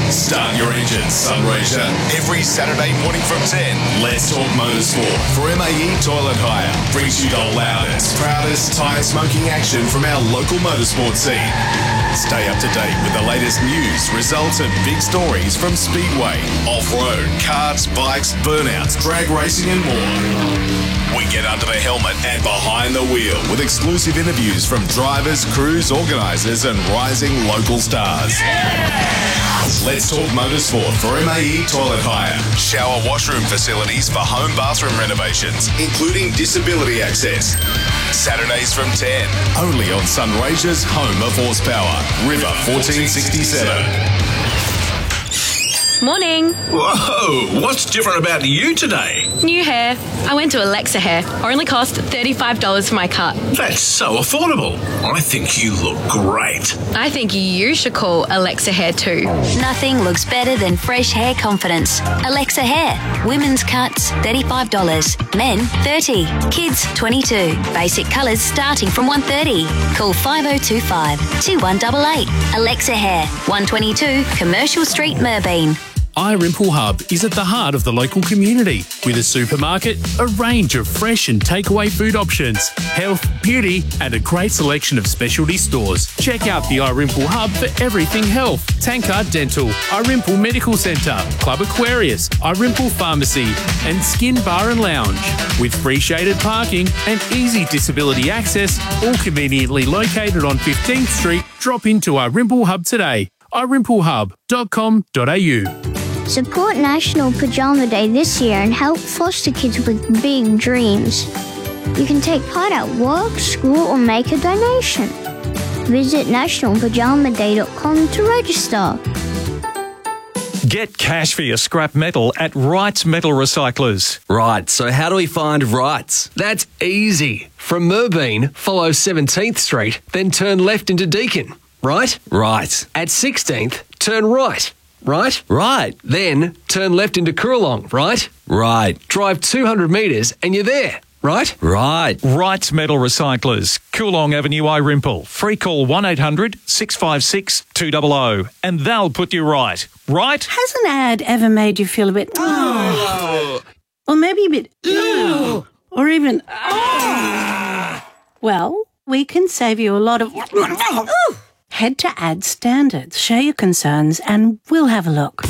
Start your engines, Sunraysia. Every Saturday morning from 10, Let's Talk Motorsport for MAE Toilet Hire. Brings you the loudest, proudest tyre smoking action from our local motorsport scene. Stay up to date with the latest news, results and big stories from Speedway, off-road, karts, bikes, burnouts, drag racing and more. We get under the helmet and behind the wheel with exclusive interviews from drivers, crews, organisers and rising local stars. Let's Talk Motorsport for MAE Toilet Hire. Shower washroom facilities for home bathroom renovations, including disability access. Saturdays from 10, only on Sunraysia's home of horsepower, River 1467. Morning. Whoa, what's different about you today? New hair. I went to Alexa Hair. Only cost $35 for my cut. That's so affordable. I think you look great. I think you should call Alexa Hair too. Nothing looks better than fresh hair confidence. Alexa Hair. Women's cuts, $35. Men, $30. Kids, $22. Basic colours starting from $130. Call 5025 2188. Alexa Hair, 122 Commercial Street, Merbeen. iRimple Hub is at the heart of the local community with a supermarket, a range of fresh and takeaway food options, health, beauty and a great selection of specialty stores. Check out the iRimple Hub for everything health, Tankard Dental, iRimple Medical Centre, Club Aquarius, iRimple Pharmacy and Skin Bar and Lounge. With free shaded parking and easy disability access, all conveniently located on 15th Street, drop into iRimple Hub today. irimplehub.com.au. Support National Pajama Day this year and help foster kids with big dreams. You can take part at work, school or make a donation. Visit nationalpajamaday.com to register. Get cash for your scrap metal at Wrights Metal Recyclers. Right, so how do we find Wrights? That's easy. From Merbeen, follow 17th Street, then turn left into Deakin. Right? Right. At 16th, turn right. Right? Right. Then turn left into Coorong. Right? Right. Drive 200 metres and you're there. Right? Right. Wrights Metal Recyclers, Coorong Avenue, Irimple. Free call 1800 656 200 and they'll put you right. Right? Has an ad ever made you feel a bit... Oh. Or maybe a bit... Oh. Or even... Oh. Well, we can save you a lot of... Oh. Head to Ad Standards, share your concerns, and we'll have a look.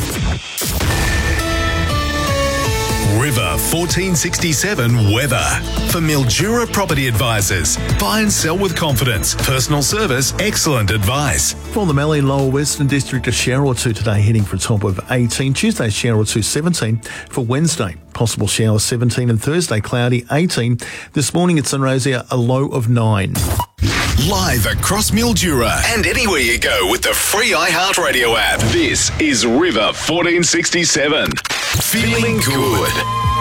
River 1467 weather. For Mildura Property Advisors. Buy and sell with confidence. Personal service, excellent advice. From the Mallee Lower Western District, a shower or two today, heading for a top of 18. Tuesday, shower or two, 17. For Wednesday, possible shower 17. And Thursday, cloudy 18. This morning at Sunraysia, a low of 9. Live across Mildura and anywhere you go with the free iHeartRadio app. This is River 1467. Feeling good.